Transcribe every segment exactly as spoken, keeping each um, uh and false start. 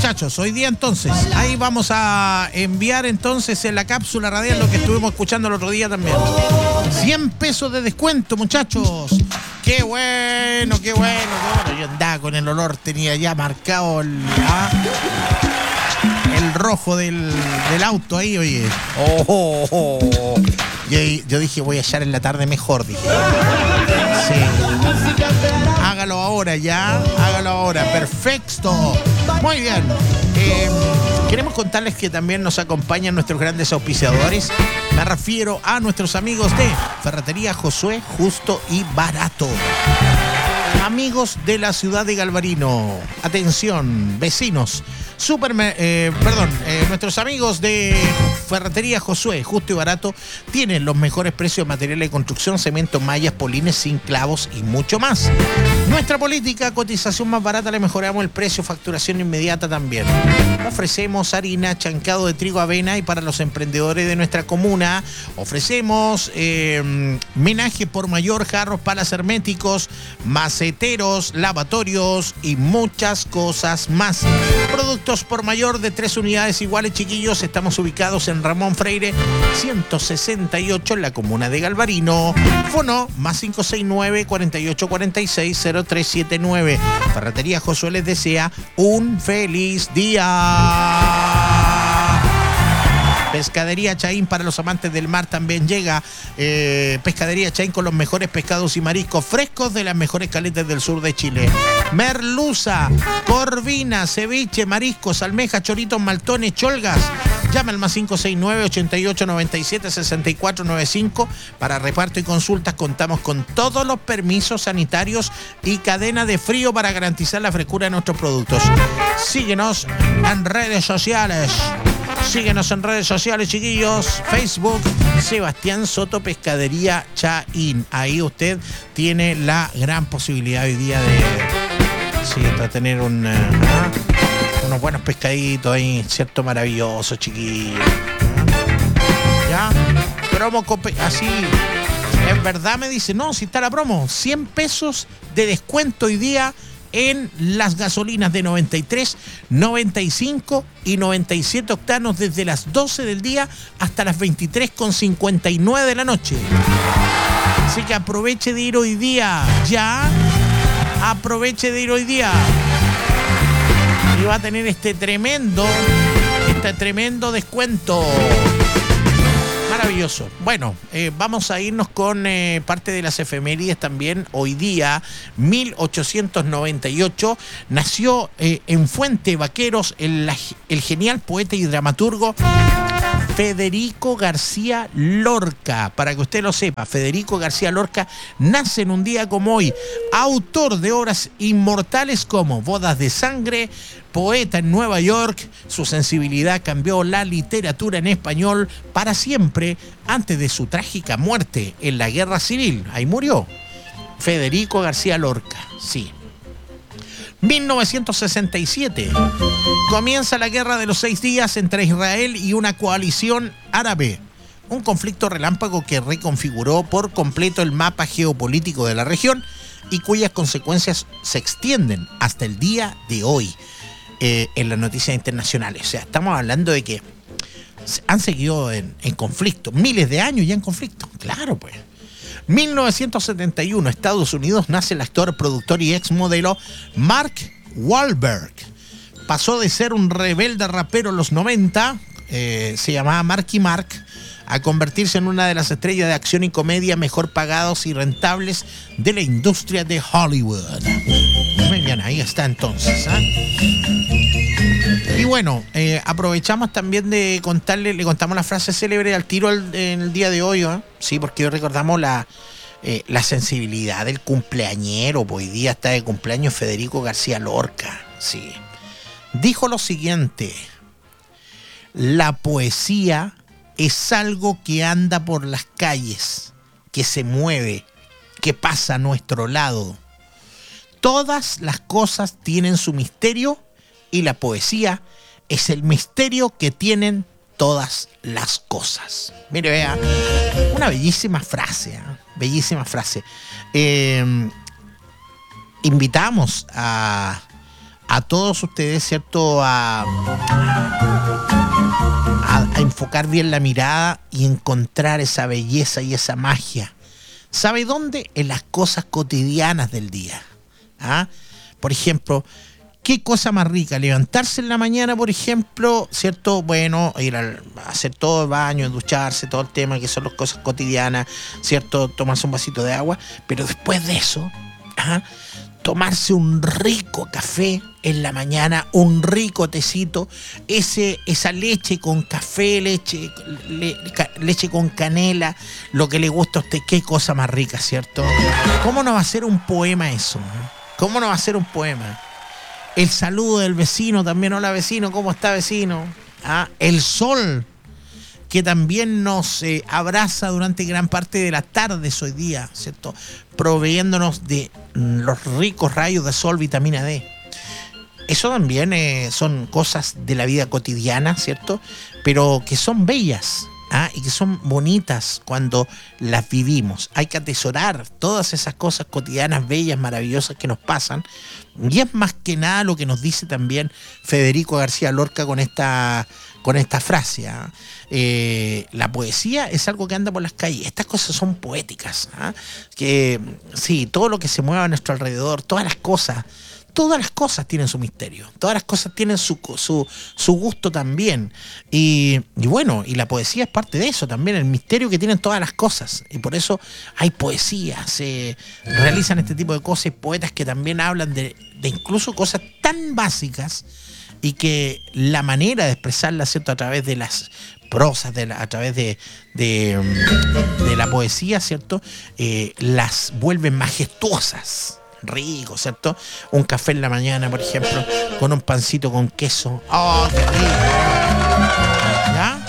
muchachos, hoy día entonces, ahí vamos a enviar entonces en la cápsula radial lo que estuvimos escuchando el otro día también. cien pesos de descuento, muchachos. Qué bueno, qué bueno, qué bueno. Yo andaba con el olor, tenía ya marcado el, ah, el rojo del, del auto ahí, oye. Oh, oh, oh. Y yo dije, voy a echar en la tarde mejor, dije. Sí. Hágalo ahora ya, hágalo ahora. Perfecto. Muy bien. Eh, queremos contarles que también nos acompañan nuestros grandes auspiciadores. Me refiero a nuestros amigos de Ferretería Josué, justo y barato. Amigos de la ciudad de Galvarino, atención, vecinos, super, eh, perdón, eh, nuestros amigos de Ferretería Josué, justo y barato, tienen los mejores precios de materiales de construcción, cemento, mallas, polines, sin clavos y mucho más. Nuestra política, cotización más barata, le mejoramos el precio, facturación inmediata también. Ofrecemos harina, chancado de trigo, avena y para los emprendedores de nuestra comuna, ofrecemos eh, menaje por mayor, jarros, palas herméticos, maceteros, lavatorios y muchas cosas más. Productos por mayor de tres unidades iguales, chiquillos. Estamos ubicados en Ramón Freire ciento sesenta y ocho en la comuna de Galvarino. Fono más cinco seis nueve, cuatro ocho cuatro seis, cero tres siete nueve. Ferretería Josué les desea un feliz día. Pescadería Chaín, para los amantes del mar también llega. Eh, Pescadería Chaín con los mejores pescados y mariscos frescos de las mejores caletas del sur de Chile. Merluza, corvina, ceviche, mariscos, almejas, choritos, maltones, cholgas. Llama al más cinco seis nueve, ocho ocho nueve siete, seis cuatro nueve cinco. Para reparto y consultas contamos con todos los permisos sanitarios y cadena de frío para garantizar la frescura de nuestros productos. Síguenos en redes sociales. Síguenos en redes sociales, chiquillos. Facebook, Sebastián Soto Pescadería Chaín. Ahí usted tiene la gran posibilidad hoy día de, sí, de tener un, uh, unos buenos pescaditos ahí, cierto, maravilloso, chiquillos. ¿Ya? Promo, así, en verdad me dice, no, si está la promo, cien pesos de descuento hoy día en las gasolinas de noventa y tres, noventa y cinco y noventa y siete octanos desde las doce del día hasta las veintitrés con cincuenta y nueve de la noche. Así que aproveche de ir hoy día, ya, aproveche de ir hoy día. Y va a tener este tremendo, este tremendo descuento. Maravilloso. Bueno, eh, vamos a irnos con eh, parte de las efemérides también. Hoy día, mil ochocientos noventa y ocho, nació eh, en Fuente Vaqueros el, el genial poeta y dramaturgo Federico García Lorca. Para que usted lo sepa, Federico García Lorca nace en un día como hoy, autor de obras inmortales como Bodas de Sangre, poeta en Nueva York. Su sensibilidad cambió la literatura en español para siempre antes de su trágica muerte en la Guerra Civil. Ahí murió Federico García Lorca, sí. mil novecientos sesenta y siete. Comienza la Guerra de los Seis Días entre Israel y una coalición árabe. Un conflicto relámpago que reconfiguró por completo el mapa geopolítico de la región y cuyas consecuencias se extienden hasta el día de hoy eh, en las noticias internacionales. O sea, estamos hablando de que han seguido en, en conflicto, miles de años ya en conflicto. Claro, pues. mil novecientos setenta y uno, Estados Unidos, nace el actor, productor y ex modelo Mark Wahlberg. Pasó de ser un rebelde rapero en los noventa, eh, se llamaba Marky Mark, a convertirse en una de las estrellas de acción y comedia mejor pagados y rentables de la industria de Hollywood. Muy bien, ahí está entonces, ¿eh? Y bueno, eh, aprovechamos también de contarle, le contamos la frase célebre al tiro el, en el día de hoy, ¿eh? Sí, porque hoy recordamos la, eh, la sensibilidad del cumpleañero. Hoy día está de cumpleaños Federico García Lorca, sí. Dijo lo siguiente: la poesía es algo que anda por las calles, que se mueve, que pasa a nuestro lado. Todas las cosas tienen su misterio y la poesía es el misterio que tienen todas las cosas. Mire, vea, una bellísima frase, ¿eh? Bellísima frase. Eh, invitamos a, a todos ustedes, ¿cierto? A, a, a enfocar bien la mirada y encontrar esa belleza y esa magia. ¿Sabe dónde? En las cosas cotidianas del día. ¿Ah? Por ejemplo, ¿qué cosa más rica? Levantarse en la mañana, por ejemplo, ¿cierto? Bueno, ir a hacer todo el baño, ducharse, todo el tema, que son las cosas cotidianas, ¿cierto? Tomarse un vasito de agua, pero después de eso, ¿ah? Tomarse un rico café en la mañana, un rico tecito, ese, esa leche con café, leche, le, leche con canela, lo que le gusta a usted, qué cosa más rica, ¿cierto? ¿Cómo no va a ser un poema eso? ¿Cómo no va a ser un poema? El saludo del vecino también, hola vecino, ¿cómo está vecino? ¿Ah? El sol, que también nos eh, abraza durante gran parte de las tardes hoy día, ¿cierto? Proveyéndonos de mm, los ricos rayos de sol, vitamina D. Eso también eh, son cosas de la vida cotidiana, ¿cierto? Pero que son bellas, ¿ah? Y que son bonitas cuando las vivimos. Hay que atesorar todas esas cosas cotidianas, bellas, maravillosas que nos pasan. Y es más que nada lo que nos dice también Federico García Lorca con esta, con esta frase. ¿eh? Eh, la poesía es algo que anda por las calles. Estas cosas son poéticas. ¿eh? Que sí, todo lo que se mueve a nuestro alrededor, todas las cosas, todas las cosas tienen su misterio. Todas las cosas tienen su, su, su gusto también. Y, y bueno, y la poesía es parte de eso también, el misterio que tienen todas las cosas. Y por eso hay poesía, se realizan este tipo de cosas, poetas que también hablan de, de incluso cosas tan básicas y que la manera de expresarlas, ¿cierto? A través de las prosas, de la, a través de, de, de la poesía, ¿cierto? Eh, las vuelven majestuosas. Rico, ¿cierto? Un café en la mañana, por ejemplo, con un pancito con queso. ¡Oh, qué rico! ¿Ya?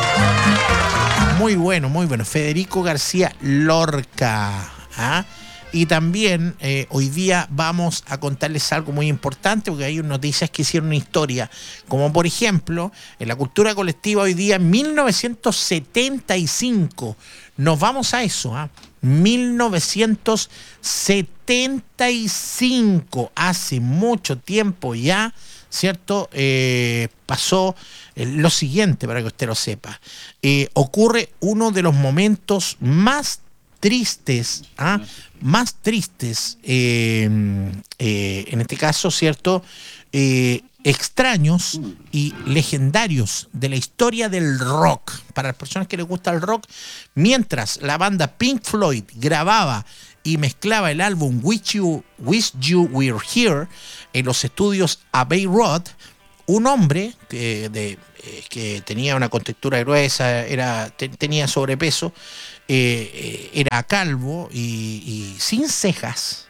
Muy bueno, muy bueno. Federico García Lorca. ¿Ah? Y también eh, hoy día vamos a contarles algo muy importante, porque hay noticias que hicieron una historia, como por ejemplo, en la cultura colectiva hoy día, en mil novecientos setenta y cinco, nos vamos a eso, ¿ah? mil novecientos setenta y cinco, hace mucho tiempo ya, ¿cierto? Eh, pasó eh, lo siguiente, para que usted lo sepa. Eh, ocurre uno de los momentos más tristes, ¿ah? más tristes, eh, eh, en este caso, ¿cierto? Eh, extraños y legendarios de la historia del rock, para las personas que les gusta el rock, mientras la banda Pink Floyd grababa y mezclaba el álbum Wish You, Wish You Were Here en los estudios Abbey Road, un hombre que, de, eh, que tenía una contextura gruesa, era, te, tenía sobrepeso, eh, eh, era calvo y, y sin cejas.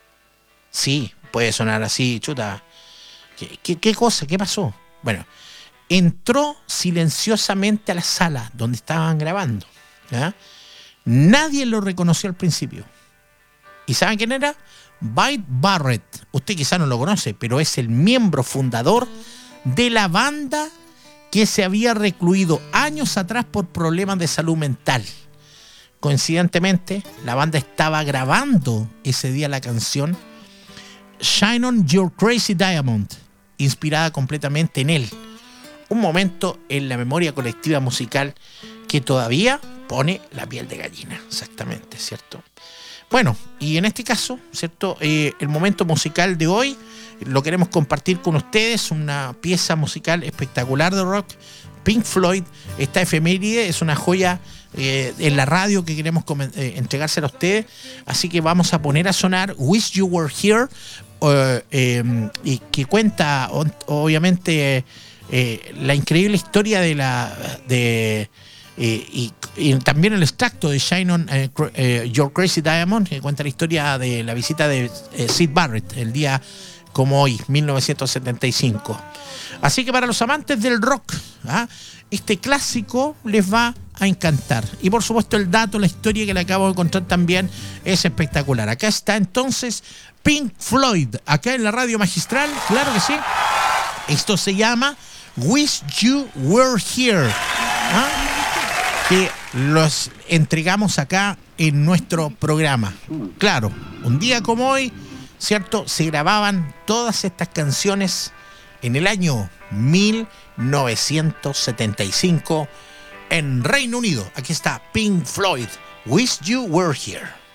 Sí, puede sonar así, chuta. ¿Qué, qué, qué cosa? ¿Qué pasó? Bueno, entró silenciosamente a la sala donde estaban grabando. ¿Ya? Nadie lo reconoció al principio. ¿Y saben quién era? Syd Barrett. Usted quizá no lo conoce, pero es el miembro fundador de la banda que se había recluido años atrás por problemas de salud mental. Coincidentemente, la banda estaba grabando ese día la canción Shine On Your Crazy Diamond, inspirada completamente en él. Un momento en la memoria colectiva musical que todavía pone la piel de gallina, exactamente, ¿cierto? Bueno, y en este caso, ¿cierto? Eh, el momento musical de hoy lo queremos compartir con ustedes, una pieza musical espectacular de rock, Pink Floyd. Esta efeméride es una joya eh, en la radio que queremos eh, entregársela a ustedes, así que vamos a poner a sonar Wish You Were Here, uh, eh, y que cuenta obviamente eh, la increíble historia de la de Eh, y, y también el extracto de Shine On eh, eh, Your Crazy Diamond, que cuenta la historia de la visita de eh, Syd Barrett el día como hoy, mil novecientos setenta y cinco. Así que para los amantes del rock, ¿ah? este clásico les va a encantar. Y por supuesto el dato, la historia que le acabo de encontrar también es espectacular. Acá está entonces Pink Floyd, acá en la radio magistral, claro que sí. Esto se llama Wish You Were Here, ¿ah? que los entregamos acá en nuestro programa. Claro, un día como hoy, ¿cierto? Se grababan todas estas canciones en el año mil novecientos setenta y cinco en Reino Unido. Aquí está Pink Floyd, Wish You Were Here.